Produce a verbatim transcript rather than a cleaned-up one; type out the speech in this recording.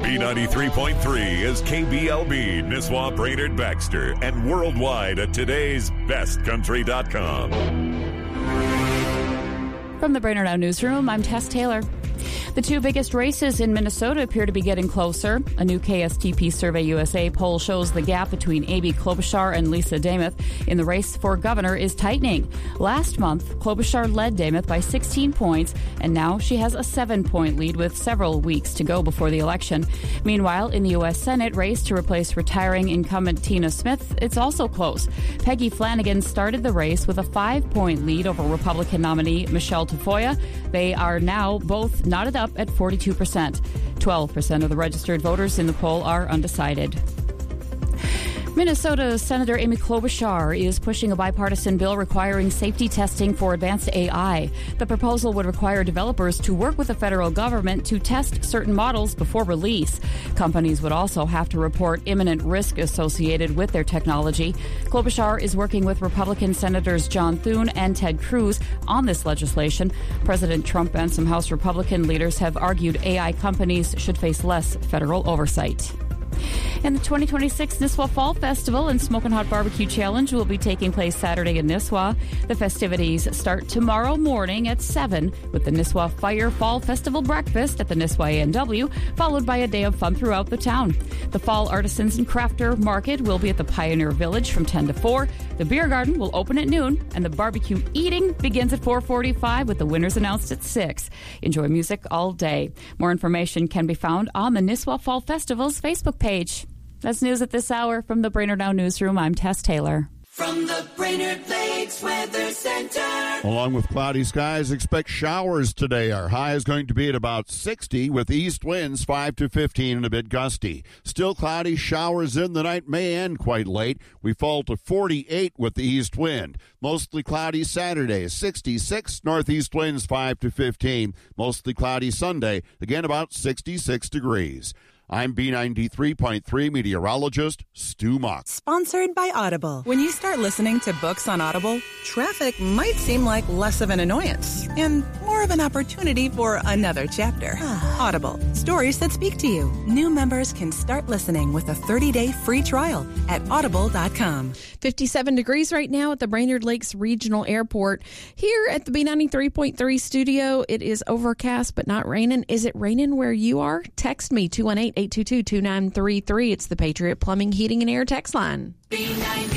B ninety-three point three is K B L B, Nisswa, Brainerd, Baxter, and worldwide at today's best country dot com. From the Brainerd Now Newsroom, I'm Tess Taylor. The two biggest races in Minnesota appear to be getting closer. A new K S T P Survey U S A poll shows the gap between Amy Klobuchar and Lisa Demuth in the race for governor is tightening. Last month, Klobuchar led Demuth by sixteen points, and now she has a seven-point lead with several weeks to go before the election. Meanwhile, in the U S Senate race to replace retiring incumbent Tina Smith, it's also close. Peggy Flanagan started the race with a five-point lead over Republican nominee Michelle Tafoya. They are now both knotted up at forty-two percent. twelve percent of the registered voters in the poll are undecided. Minnesota Senator Amy Klobuchar is pushing a bipartisan bill requiring safety testing for advanced A I. The proposal would require developers to work with the federal government to test certain models before release. Companies would also have to report imminent risk associated with their technology. Klobuchar is working with Republican Senators John Thune and Ted Cruz on this legislation. President Trump and some House Republican leaders have argued A I companies should face less federal oversight. And the twenty twenty-six Nisswa Fall Festival and Smokin' Hot Barbecue Challenge will be taking place Saturday in Nisswa. The festivities start tomorrow morning at seven with the Nisswa Fire Fall Festival Breakfast at the Nisswa A and W, followed by a day of fun throughout the town. The Fall Artisans and Crafter Market will be at the Pioneer Village from ten to four. The Beer Garden will open at noon, and the barbecue eating begins at four forty-five with the winners announced at six. Enjoy music all day. More information can be found on the Nisswa Fall Festival's Facebook page. That's news at this hour from the Brainerd Now Newsroom. I'm Tess Taylor. From the Brainerd Lakes Weather Center. Along with cloudy skies, expect showers today. Our high is going to be at about sixty with east winds five to fifteen and a bit gusty. Still cloudy, showers in the night may end quite late. We fall to forty-eight with the east wind. Mostly cloudy Saturday, sixty-six, northeast winds five to fifteen. Mostly cloudy Sunday, again about sixty-six degrees. I'm B ninety-three point three meteorologist Stu Muck. Sponsored by Audible. When you start listening to books on Audible, traffic might seem like less of an annoyance and more of an opportunity for another chapter. Audible. Stories that speak to you. New members can start listening with a thirty-day free trial at audible dot com. fifty-seven degrees right now at the Brainerd Lakes Regional Airport. Here at the B ninety-three point three studio, it is overcast but not raining. Is it raining where you are? Text me, two one eight, eight two two, two nine three three. It's the Patriot Plumbing, Heating, and Air text line.